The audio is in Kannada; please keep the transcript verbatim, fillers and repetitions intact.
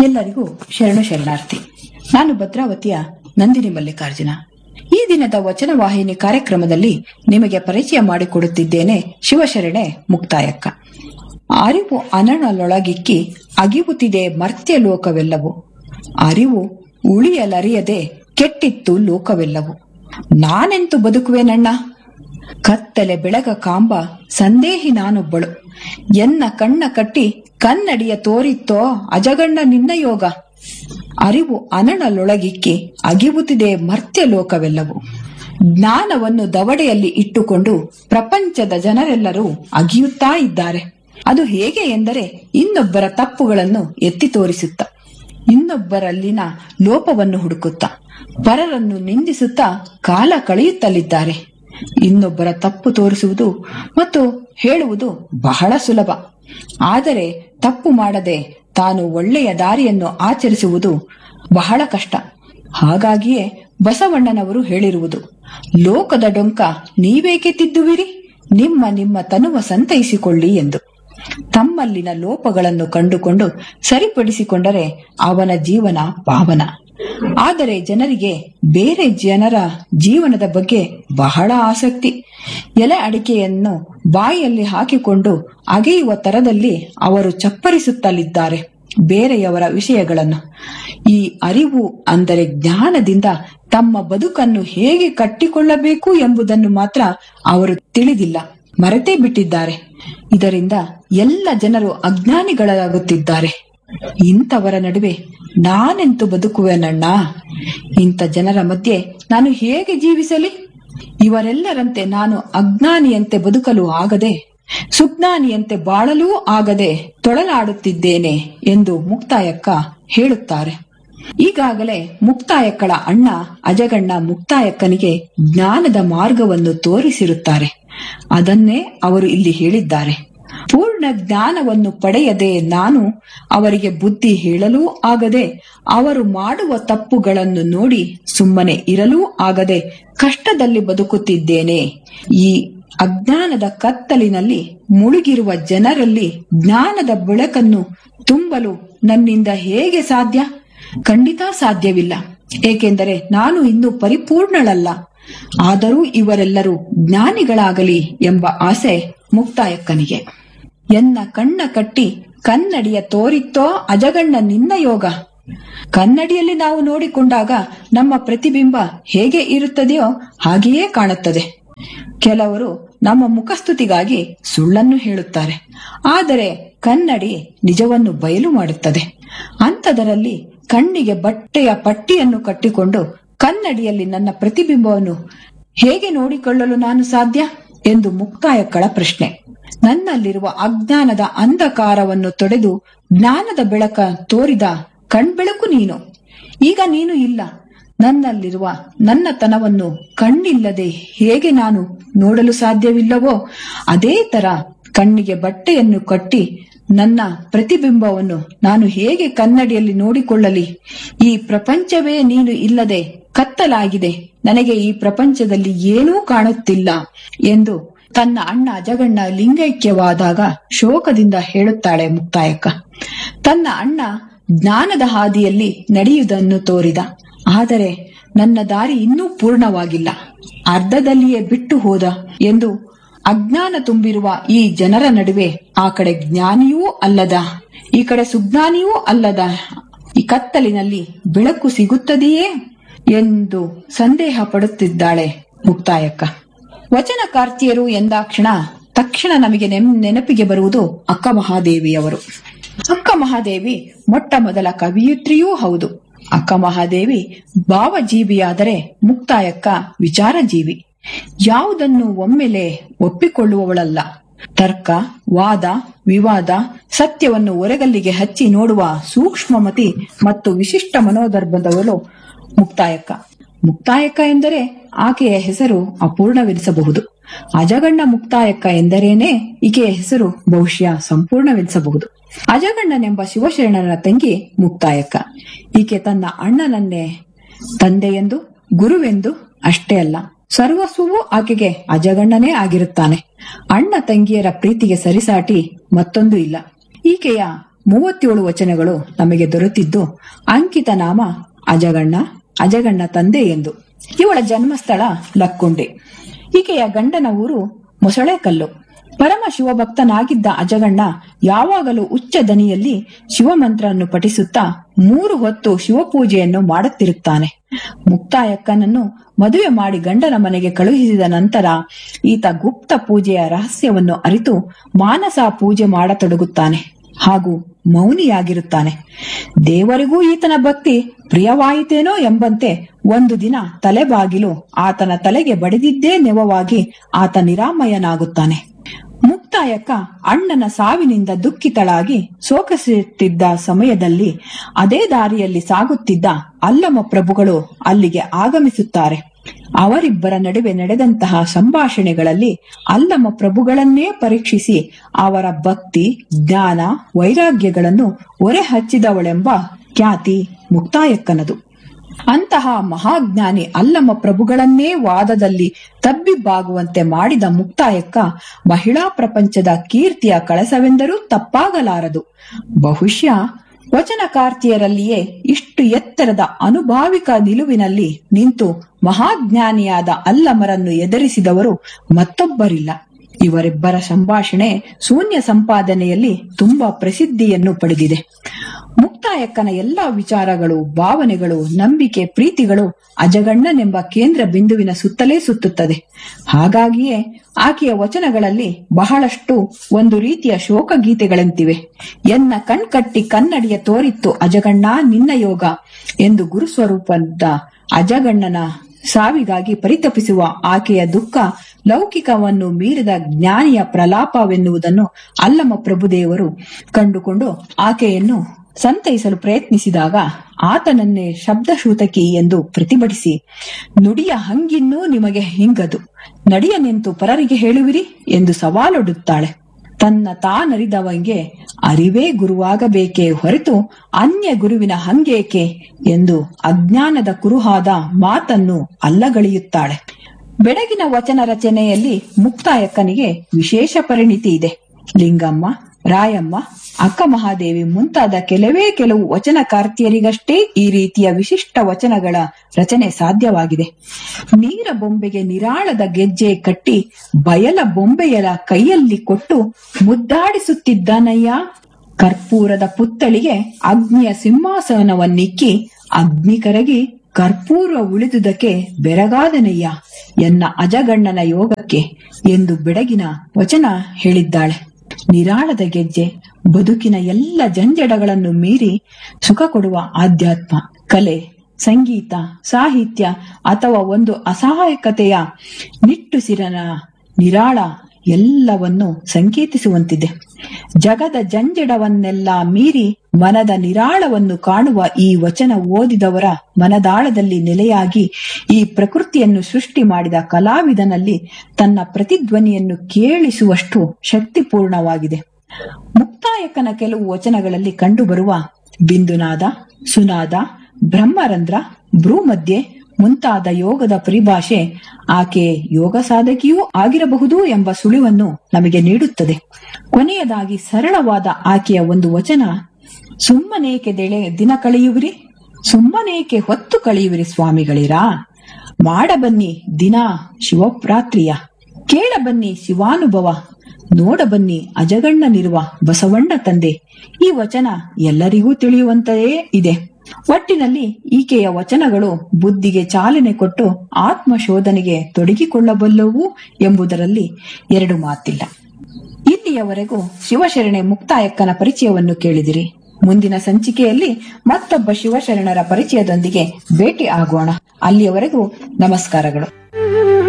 ಎಲ್ಲರಿಗೂ ಶರಣು ಶರಣಾರ್ಥಿ. ನಾನು ಭದ್ರಾವತಿಯ ನಂದಿನಿ ಮಲ್ಲಿಕಾರ್ಜುನ. ಈ ದಿನದ ವಚನ ವಾಹಿನಿ ಕಾರ್ಯಕ್ರಮದಲ್ಲಿ ನಿಮಗೆ ಪರಿಚಯ ಮಾಡಿಕೊಡುತ್ತಿದ್ದೇನೆ ಶಿವಶರಣೆ ಮುಕ್ತಾಯಕ್ಕ. ಅರಿವು ಅನಳಲೊಳಗಿಕ್ಕಿ ಅಗಿವುತ್ತಿದೆ ಮರ್ತ್ಯ ಲೋಕವೆಲ್ಲವೂ, ಅರಿವು ಉಳಿಯಲರಿಯದೆ ಕೆಟ್ಟಿತ್ತು ಲೋಕವೆಲ್ಲವೂ. ನಾನೆಂತು ಬದುಕುವೆನಣ್ಣ, ಕತ್ತಲೆ ಬೆಳಗ ಕಾಂಬ ಸಂದೇಹಿ ನಾನೊಬ್ಬಳು. ಎನ್ನ ಕಣ್ಣ ಕಟ್ಟಿ ಕನ್ನಡಿಯ ತೋರಿತ್ತೋ ಅಜಗಣ್ಣ ನಿನ್ನ ಯೋಗ. ಅರಿವು ಅನಳಲೊಳಗಿಕ್ಕಿ ಅಗಿವುತ್ತಿದೆ ಮರ್ತ್ಯ ಲೋಕವೆಲ್ಲವೂ. ಜ್ಞಾನವನ್ನು ದವಡೆಯಲ್ಲಿ ಇಟ್ಟುಕೊಂಡು ಪ್ರಪಂಚದ ಜನರೆಲ್ಲರೂ ಅಗಿಯುತ್ತಾ ಇದ್ದಾರೆ. ಅದು ಹೇಗೆ ಎಂದರೆ ಇನ್ನೊಬ್ಬರ ತಪ್ಪುಗಳನ್ನು ಎತ್ತಿ ತೋರಿಸುತ್ತ, ಇನ್ನೊಬ್ಬರಲ್ಲಿನ ಲೋಪವನ್ನು ಹುಡುಕುತ್ತ, ಪರರನ್ನು ನಿಂದಿಸುತ್ತಾ ಕಾಲ ಕಳೆಯುತ್ತಲಿದ್ದಾರೆ. ಇನ್ನೊಬ್ಬರ ತಪ್ಪು ತೋರಿಸುವುದು ಮತ್ತು ಹೇಳುವುದು ಬಹಳ ಸುಲಭ. ಆದರೆ ತಪ್ಪು ಮಾಡದೆ ತಾನು ಒಳ್ಳೆಯ ದಾರಿಯನ್ನು ಆಚರಿಸುವುದು ಬಹಳ ಕಷ್ಟ. ಹಾಗಾಗಿಯೇ ಬಸವಣ್ಣನವರು ಹೇಳಿರುವುದು, ಲೋಕದ ಡೊಂಕ ನೀವೇಕೆ ತಿದ್ದುವಿರಿ, ನಿಮ್ಮ ನಿಮ್ಮ ತನುವ ಸಂತೈಸಿಕೊಳ್ಳಿ ಎಂದು. ತಮ್ಮಲ್ಲಿನ ಲೋಪಗಳನ್ನು ಕಂಡುಕೊಂಡು ಸರಿಪಡಿಸಿಕೊಂಡರೆ ಅವನ ಜೀವನ ಪಾವನ. ಆದರೆ ಜನರಿಗೆ ಬೇರೆ ಜನರ ಜೀವನದ ಬಗ್ಗೆ ಬಹಳ ಆಸಕ್ತಿ. ಎಲೆ ಅಡಿಕೆಯನ್ನು ಬಾಯಲ್ಲಿ ಹಾಕಿಕೊಂಡು ಅಗೆಯುವ ತರದಲ್ಲಿ ಅವರು ಚಪ್ಪರಿಸುತ್ತಲಿದ್ದಾರೆ ಬೇರೆಯವರ ವಿಷಯಗಳನ್ನು. ಈ ಅರಿವು ಅಂದರೆ ಜ್ಞಾನದಿಂದ ತಮ್ಮ ಬದುಕನ್ನು ಹೇಗೆ ಕಟ್ಟಿಕೊಳ್ಳಬೇಕು ಎಂಬುದನ್ನು ಮಾತ್ರ ಅವರು ತಿಳಿದಿಲ್ಲ, ಮರೆತೇ ಬಿಟ್ಟಿದ್ದಾರೆ. ಇದರಿಂದ ಎಲ್ಲ ಜನರು ಅಜ್ಞಾನಿಗಳಾಗುತ್ತಿದ್ದಾರೆ. ಇಂಥವರ ನಡುವೆ ನಾನೆಂತು ಬದುಕುವೆನಣ್ಣ, ಇಂಥ ಜನರ ಮಧ್ಯೆ ನಾನು ಹೇಗೆ ಜೀವಿಸಲಿ? ಇವರೆಲ್ಲರಂತೆ ನಾನು ಅಜ್ಞಾನಿಯಂತೆ ಬದುಕಲು ಆಗದೆ, ಸುಜ್ಞಾನಿಯಂತೆ ಬಾಳಲೂ ಆಗದೆ ತೊಳಲಾಡುತ್ತಿದ್ದೇನೆ ಎಂದು ಮುಕ್ತಾಯಕ್ಕ ಹೇಳುತ್ತಾರೆ. ಈಗಾಗಲೇ ಮುಕ್ತಾಯಕ್ಕಳ ಅಣ್ಣ ಅಜಗಣ್ಣ ಮುಕ್ತಾಯಕ್ಕನಿಗೆ ಜ್ಞಾನದ ಮಾರ್ಗವನ್ನು ತೋರಿಸಿರುತ್ತಾರೆ. ಅದನ್ನೇ ಅವರು ಇಲ್ಲಿ ಹೇಳಿದ್ದಾರೆ. ಪೂರ್ಣ ಜ್ಞಾನವನ್ನು ಪಡೆಯದೆ ನಾನು ಅವರಿಗೆ ಬುದ್ಧಿ ಹೇಳಲೂ ಆಗದೆ, ಅವರು ಮಾಡುವ ತಪ್ಪುಗಳನ್ನು ನೋಡಿ ಸುಮ್ಮನೆ ಇರಲೂ ಆಗದೆ ಕಷ್ಟದಲ್ಲಿ ಬದುಕುತ್ತಿದ್ದೇನೆ. ಈ ಅಜ್ಞಾನದ ಕತ್ತಲಿನಲ್ಲಿ ಮುಳುಗಿರುವ ಜನರಲ್ಲಿ ಜ್ಞಾನದ ಬೆಳಕನ್ನು ತುಂಬಲು ನನ್ನಿಂದ ಹೇಗೆ ಸಾಧ್ಯ? ಖಂಡಿತ ಸಾಧ್ಯವಿಲ್ಲ. ಏಕೆಂದರೆ ನಾನು ಇನ್ನೂ ಪರಿಪೂರ್ಣಳಲ್ಲ. ಆದರೂ ಇವರೆಲ್ಲರೂ ಜ್ಞಾನಿಗಳಾಗಲಿ ಎಂಬ ಆಸೆ ಮುಕ್ತಾಯಕ್ಕನಿಗೆ. ಎನ್ನ ಕಣ್ಣ ಕಟ್ಟಿ ಕನ್ನಡಿಯ ತೋರಿತ್ತೋ ಅಜಗಣ್ಣ ನಿನ್ನ ಯೋಗ. ಕನ್ನಡಿಯಲ್ಲಿ ನಾವು ನೋಡಿಕೊಂಡಾಗ ನಮ್ಮ ಪ್ರತಿಬಿಂಬ ಹೇಗೆ ಇರುತ್ತದೆಯೋ ಹಾಗೆಯೇ ಕಾಣುತ್ತದೆ. ಕೆಲವರು ನಮ್ಮ ಮುಖಸ್ತುತಿಗಾಗಿ ಸುಳ್ಳನ್ನು ಹೇಳುತ್ತಾರೆ, ಆದರೆ ಕನ್ನಡಿ ನಿಜವನ್ನು ಬಯಲು ಮಾಡುತ್ತದೆ. ಅಂಥದರಲ್ಲಿ ಕಣ್ಣಿಗೆ ಬಟ್ಟೆಯ ಪಟ್ಟಿಯನ್ನು ಕಟ್ಟಿಕೊಂಡು ಕನ್ನಡಿಯಲ್ಲಿ ನನ್ನ ಪ್ರತಿಬಿಂಬವನ್ನು ಹೇಗೆ ನೋಡಿಕೊಳ್ಳಲು ನಾನು ಸಾಧ್ಯ ಎಂದು ಮುಕ್ತಾಯಕ್ಕಳ ಪ್ರಶ್ನೆ. ನನ್ನಲ್ಲಿರುವ ಅಜ್ಞಾನದ ಅಂಧಕಾರವನ್ನು ತೊಡೆದು ಜ್ಞಾನದ ಬೆಳಕ ತೋರಿದ ಕಣ್ಬೆಳಕು ನೀನು. ಈಗ ನೀನು ಇಲ್ಲ. ನನ್ನಲ್ಲಿರುವ ನನ್ನತನವನ್ನು ಕಣ್ಣಿಲ್ಲದೆ ಹೇಗೆ ನಾನು ನೋಡಲು ಸಾಧ್ಯವಿಲ್ಲವೋ ಅದೇ ತರ ಕಣ್ಣಿಗೆ ಬಟ್ಟೆಯನ್ನು ಕಟ್ಟಿ ನನ್ನ ಪ್ರತಿಬಿಂಬವನ್ನು ನಾನು ಹೇಗೆ ಕನ್ನಡಿಯಲ್ಲಿ ನೋಡಿಕೊಳ್ಳಲಿ? ಈ ಪ್ರಪಂಚವೇ ನೀನು ಇಲ್ಲದೆ ಕತ್ತಲಾಗಿದೆ, ನನಗೆ ಈ ಪ್ರಪಂಚದಲ್ಲಿ ಏನೂ ಕಾಣುತ್ತಿಲ್ಲ ಎಂದು ತನ್ನ ಅಣ್ಣ ಅಜಗಣ್ಣ ಲಿಂಗೈಕ್ಯವಾದಾಗ ಶೋಕದಿಂದ ಹೇಳುತ್ತಾಳೆ ಮುಕ್ತಾಯಕ್ಕ. ತನ್ನ ಅಣ್ಣ ಜ್ಞಾನದ ಹಾದಿಯಲ್ಲಿ ನಡೆಯುವುದನ್ನು ತೋರಿದ, ಆದರೆ ನನ್ನ ದಾರಿ ಇನ್ನೂ ಪೂರ್ಣವಾಗಿಲ್ಲ, ಅರ್ಧದಲ್ಲಿಯೇ ಬಿಟ್ಟು ಹೋದ ಎಂದು ಅಜ್ಞಾನ ತುಂಬಿರುವ ಈ ಜನರ ನಡುವೆ ಆ ಕಡೆ ಜ್ಞಾನಿಯೂ ಅಲ್ಲದ, ಈ ಕಡೆ ಸುಜ್ಞಾನಿಯೂ ಅಲ್ಲದ ಈ ಕತ್ತಲಿನಲ್ಲಿ ಬೆಳಕು ಸಿಗುತ್ತದೆಯೇ ಎಂದು ಸಂದೇಹ ಪಡುತ್ತಿದ್ದಾಳೆ ಮುಕ್ತಾಯಕ್ಕ. ವಚನಕಾರ್ತಿಯರು ಎಂದಾಕ್ಷಣ ತಕ್ಷಣ ನಮಗೆ ನೆನಪಿಗೆ ಬರುವುದು ಅಕ್ಕ ಮಹಾದೇವಿಯವರು. ಅಕ್ಕ ಮಹಾದೇವಿ ಮೊಟ್ಟ ಮೊದಲ ಕವಿಯತ್ರಿಯೂ ಹೌದು. ಅಕ್ಕ ಮಹಾದೇವಿ ಭಾವಜೀವಿಯಾದರೆ ಮುಕ್ತಾಯಕ್ಕ ವಿಚಾರ ಜೀವಿ. ಯಾವುದನ್ನು ಒಮ್ಮೆಲೆ ಒಪ್ಪಿಕೊಳ್ಳುವವಳಲ್ಲ. ತರ್ಕ, ವಾದ, ವಿವಾದ, ಸತ್ಯವನ್ನು ಒರೆಗಲ್ಲಿಗೆ ಹಚ್ಚಿ ನೋಡುವ ಸೂಕ್ಷ್ಮಮತಿ ಮತ್ತು ವಿಶಿಷ್ಟ ಮನೋಧರ್ಮದವಳು ಮುಕ್ತಾಯಕ್ಕ. ಮುಕ್ತಾಯಕ್ಕ ಎಂದರೆ ಆಕೆಯ ಹೆಸರು ಅಪೂರ್ಣವೆನಿಸಬಹುದು. ಅಜಗಣ್ಣ ಮುಕ್ತಾಯಕ್ಕ ಎಂದರೇನೆ ಈಕೆಯ ಹೆಸರು ಬಹುಶಃ ಸಂಪೂರ್ಣವೆನಿಸಬಹುದು. ಅಜಗಣ್ಣನೆಂಬ ಶಿವಶರಣರ ತಂಗಿ ಮುಕ್ತಾಯಕ್ಕ. ಈಕೆ ತನ್ನ ಅಣ್ಣನನ್ನೇ ತಂದೆಯೆಂದು ಗುರುವೆಂದು ಅಷ್ಟೇ ಅಲ್ಲ, ಸರ್ವಸ್ವವೂ ಆಕೆಗೆ ಅಜಗಣ್ಣನೇ ಆಗಿರುತ್ತಾನೆ. ಅಣ್ಣ ತಂಗಿಯರ ಪ್ರೀತಿಗೆ ಸರಿಸಾಟಿ ಮತ್ತೊಂದು ಇಲ್ಲ. ಈಕೆಯ ಮೂವತ್ತೇಳು ವಚನಗಳು ನಮಗೆ ದೊರೆತಿದ್ದು ಅಂಕಿತ ನಾಮ ಅಜಗಣ್ಣ, ಅಜಗಣ್ಣ ತಂದೆ ಎಂದು. ಇವಳ ಜನ್ಮಸ್ಥಳ ಲಕ್ಕುಂಡಿ. ಈಕೆಯ ಗಂಡನ ಊರು ಮೊಸಳೆಕಲ್ಲು. ಪರಮ ಶಿವಭಕ್ತನಾಗಿದ್ದ ಅಜಗಣ್ಣ ಯಾವಾಗಲೂ ಉಚ್ಚ ದನಿಯಲ್ಲಿ ಶಿವಮಂತ್ರವನ್ನು ಪಠಿಸುತ್ತಾ ಮೂರು ಹೊತ್ತು ಶಿವಪೂಜೆಯನ್ನು ಮಾಡುತ್ತಿರುತ್ತಾನೆ. ಮುಕ್ತಾಯಕ್ಕನನ್ನು ಮದುವೆ ಮಾಡಿ ಗಂಡನ ಮನೆಗೆ ಕಳುಹಿಸಿದ ನಂತರ ಈತ ಗುಪ್ತ ಪೂಜೆಯ ರಹಸ್ಯವನ್ನು ಅರಿತು ಮಾನಸ ಪೂಜೆ ಮಾಡತೊಡಗುತ್ತಾನೆ ಹಾಗೂ ಮೌನಿಯಾಗಿರುತ್ತಾನೆ. ದೇವರಿಗೂ ಈತನ ಭಕ್ತಿ ಪ್ರಿಯವಾಯಿತೇನೋ ಎಂಬಂತೆ ಒಂದು ದಿನ ತಲೆಬಾಗಿಲು ಆತನ ತಲೆಗೆ ಬಡಿದಿದ್ದೇ ನೆವವಾಗಿ ಆತ ನಿರಾಮಯನಾಗುತ್ತಾನೆ. ಮುಕ್ತಾಯಕ್ಕ ಅಣ್ಣನ ಸಾವಿನಿಂದ ದುಃಖಿತಳಾಗಿ ಶೋಕಿಸುತ್ತಿದ್ದ ಸಮಯದಲ್ಲಿ ಅದೇ ದಾರಿಯಲ್ಲಿ ಸಾಗುತ್ತಿದ್ದ ಅಲ್ಲಮ ಪ್ರಭುಗಳು ಅಲ್ಲಿಗೆ ಆಗಮಿಸುತ್ತಾರೆ. ಅವರಿಬ್ಬರ ನಡುವೆ ನಡೆದಂತಹ ಸಂಭಾಷಣೆಗಳಲ್ಲಿ ಅಲ್ಲಮ ಪ್ರಭುಗಳನ್ನೇ ಪರೀಕ್ಷಿಸಿ ಅವರ ಭಕ್ತಿ, ಜ್ಞಾನ, ವೈರಾಗ್ಯಗಳನ್ನು ಹೊರೆ ಹಚ್ಚಿದವಳೆಂಬ ಖ್ಯಾತಿ ಮುಕ್ತಾಯಕ್ಕನದು. ಅಂತಹ ಮಹಾಜ್ಞಾನಿ ಅಲ್ಲಮ ಪ್ರಭುಗಳನ್ನೇ ವಾದದಲ್ಲಿ ತಬ್ಬಿಬ್ಬಾಗುವಂತೆ ಮಾಡಿದ ಮುಕ್ತಾಯಕ್ಕ ಮಹಿಳಾ ಪ್ರಪಂಚದ ಕೀರ್ತಿಯ ಕಳಸವೆಂದರೂ ತಪ್ಪಾಗಲಾರದು. ಬಹುಶಃ ವಚನಕಾರ್ತಿಯರಲ್ಲಿಯೇ ಇಷ್ಟು ಎತ್ತರದ ಅನುಭಾವಿಕ ನಿಲುವಿನಲ್ಲಿ ನಿಂತು ಮಹಾಜ್ಞಾನಿಯಾದ ಅಲ್ಲಮರನ್ನು ಎದುರಿಸಿದವರು ಮತ್ತೊಬ್ಬರಿಲ್ಲ. ಇವರಿಬ್ಬರ ಸಂಭಾಷಣೆ ಶೂನ್ಯ ಸಂಪಾದನೆಯಲ್ಲಿ ತುಂಬಾ ಪ್ರಸಿದ್ಧಿಯನ್ನು ಪಡೆದಿದೆ. ಮುಕ್ತಾಯಕ್ಕನ ಎಲ್ಲಾ ವಿಚಾರಗಳು, ಭಾವನೆಗಳು, ನಂಬಿಕೆ, ಪ್ರೀತಿಗಳು ಅಜಗಣ್ಣನೆಂಬ ಕೇಂದ್ರ ಬಿಂದುವಿನ ಸುತ್ತಲೇ ಸುತ್ತುತ್ತದೆ. ಹಾಗಾಗಿಯೇ ಆಕೆಯ ವಚನಗಳಲ್ಲಿ ಬಹಳಷ್ಟು ಒಂದು ರೀತಿಯ ಶೋಕಗೀತೆಗಳಂತಿವೆ. ಎನ್ನ ಕಣ್ಕಟ್ಟಿ ಕನ್ನಡಿಯ ತೋರಿತ್ತು ಅಜಗಣ್ಣ ನಿನ್ನ ಯೋಗ ಎಂದು ಗುರುಸ್ವರೂಪದ ಅಜಗಣ್ಣನ ಸಾವಿಗಾಗಿ ಪರಿತಪಿಸುವ ಆಕೆಯ ದುಃಖ ಲೌಕಿಕವನ್ನು ಮೀರಿದ ಜ್ಞಾನಿಯ ಪ್ರಲಾಪವೆನ್ನುವುದನ್ನು ಅಲ್ಲಮ ಪ್ರಭುದೇವರು ಕಂಡುಕೊಂಡು ಆಕೆಯನ್ನು ಸಂತೈಸಲು ಪ್ರಯತ್ನಿಸಿದಾಗ ಆತನನ್ನೇ ಶಬ್ದಶೂತಕಿ ಎಂದು ಪ್ರತಿಭಟಿಸಿ, ನುಡಿಯ ಹಂಗಿನ್ನೂ ನಿಮಗೆ ಹಿಂಗದು, ನಡಿಯ ನಿಂತು ಪರರಿಗೆ ಹೇಳುವಿರಿ ಎಂದು ಸವಾಲೊಡ್ಡುತ್ತಾಳೆ. ತನ್ನ ತಾನರಿದವಂಗೆ ಅರಿವೇ ಗುರುವಾಗಬೇಕೇ ಹೊರತು ಅನ್ಯ ಗುರುವಿನ ಹಂಗೇಕೆ ಎಂದು ಅಜ್ಞಾನದ ಕುರುಹಾದ ಮಾತನ್ನು ಅಲ್ಲಗಳೆಯುತ್ತಾಳೆ. ಬೆಡಗಿನ ವಚನ ರಚನೆಯಲ್ಲಿ ಮುಕ್ತಾಯಕ್ಕನಿಗೆ ವಿಶೇಷ ಪರಿಣಿತಿ ಇದೆ. ಲಿಂಗಮ್ಮ, ರಾಯಮ್ಮ, ಅಕ್ಕ ಮಹಾದೇವಿ ಮುಂತಾದ ಕೆಲವೇ ಕೆಲವು ವಚನಕಾರ್ತಿಯರಿಗಷ್ಟೇ ಈ ರೀತಿಯ ವಿಶಿಷ್ಟ ವಚನಗಳ ರಚನೆ ಸಾಧ್ಯವಾಗಿದೆ. ನೀರ ಬೊಂಬೆಗೆ ನಿರಾಳದ ಗೆಜ್ಜೆ ಕಟ್ಟಿ ಬಯಲ ಬೊಂಬೆಯಲ ಕೈಯಲ್ಲಿ ಕೊಟ್ಟು ಮುದ್ದಾಡಿಸುತ್ತಿದ್ದಾನಯ್ಯ, ಕರ್ಪೂರದ ಪುತ್ತಳಿಗೆ ಅಗ್ನಿಯ ಸಿಂಹಾಸನವನ್ನಿಕ್ಕಿ ಅಗ್ನಿ ಕರಗಿ ಕರ್ಪೂರ ಉಳಿದುದಕ್ಕೆ ಬೆರಗಾದನಯ್ಯ ಎನ್ನ ಅಜಗಣ್ಣನ ಯೋಗಕ್ಕೆ ಎಂದು ಬೆಡಗಿನ ವಚನ ಹೇಳಿದ್ದಾಳೆ. ನಿರಾಳದ ಗೆಜ್ಜೆ ಬದುಕಿನ ಎಲ್ಲ ಜಂಜಡಗಳನ್ನು ಮೀರಿ ಸುಖ ಕೊಡುವ ಆಧ್ಯಾತ್ಮ, ಕಲೆ, ಸಂಗೀತ, ಸಾಹಿತ್ಯ ಅಥವಾ ಒಂದು ಅಸಹಾಯಕತೆಯ ನಿಟ್ಟುಸಿರನ ನಿರಾಳ ಎಲ್ಲವನ್ನು ಸಂಕೇತಿಸುವಂತಿದೆ. ಜಗದ ಜಂಜಡವನ್ನೆಲ್ಲ ಮೀರಿ ಮನದ ನಿರಾಳವನ್ನು ಕಾಣುವ ಈ ವಚನ ಓದಿದವರ ಮನದಾಳದಲ್ಲಿ ನೆಲೆಯಾಗಿ ಈ ಪ್ರಕೃತಿಯನ್ನು ಸೃಷ್ಟಿ ಮಾಡಿದ ಕಲಾವಿದನಲ್ಲಿ ತನ್ನ ಪ್ರತಿಧ್ವನಿಯನ್ನು ಕೇಳಿಸುವಷ್ಟು ಶಕ್ತಿಪೂರ್ಣವಾಗಿದೆ. ಮುಕ್ತಾಯಕ್ಕನ ಕೆಲವು ವಚನಗಳಲ್ಲಿ ಕಂಡುಬರುವ ಬಿಂದುನಾದ, ಸುನಾದ, ಬ್ರಹ್ಮರಂಧ್ರ, ಭ್ರೂಮಧ್ಯೆ ಮುಂತಾದ ಯೋಗದ ಪರಿಭಾಷೆ ಆಕೆ ಯೋಗ ಸಾಧಕಿಯೂ ಆಗಿರಬಹುದು ಎಂಬ ಸುಳಿವನ್ನು ನಮಗೆ ನೀಡುತ್ತದೆ. ಕೊನೆಯದಾಗಿ ಸರಳವಾದ ಆಕೆಯ ಒಂದು ವಚನ, ಸುಮ್ಮನೇಕೆ ದೆಳೆ ದಿನ ಕಳೆಯುವಿರಿ, ಸುಮ್ಮನೇಕೆ ಹೊತ್ತು ಕಳೆಯುವಿರಿ ಸ್ವಾಮಿಗಳಿರಾ, ಮಾಡಬನ್ನಿ ದಿನ ಶಿವರಾತ್ರಿಯ, ಕೇಳಬನ್ನಿ ಶಿವಾನುಭವ, ನೋಡಬನ್ನಿ ಅಜಗಣ್ಣನಿರುವ ಬಸವಣ್ಣ ತಂದೆ. ಈ ವಚನ ಎಲ್ಲರಿಗೂ ತಿಳಿಯುವಂತೆಯೇ ಇದೆ. ಒಟ್ಟಿನಲ್ಲಿ ಈಕೆಯ ವಚನಗಳು ಬುದ್ಧಿಗೆ ಚಾಲನೆ ಕೊಟ್ಟು ಆತ್ಮ ಶೋಧನೆಗೆ ತೊಡಗಿಕೊಳ್ಳಬಲ್ಲವು ಎಂಬುದರಲ್ಲಿ ಎರಡು ಮಾತಿಲ್ಲ. ಇಲ್ಲಿಯವರೆಗೂ ಶಿವಶರಣೆ ಮುಕ್ತಾಯಕ್ಕನ ಪರಿಚಯವನ್ನು ಕೇಳಿದಿರಿ. ಮುಂದಿನ ಸಂಚಿಕೆಯಲ್ಲಿ ಮತ್ತೊಬ್ಬ ಶಿವಶರಣರ ಪರಿಚಯದೊಂದಿಗೆ ಭೇಟಿ ಆಗೋಣ. ಅಲ್ಲಿಯವರೆಗೂ ನಮಸ್ಕಾರಗಳು.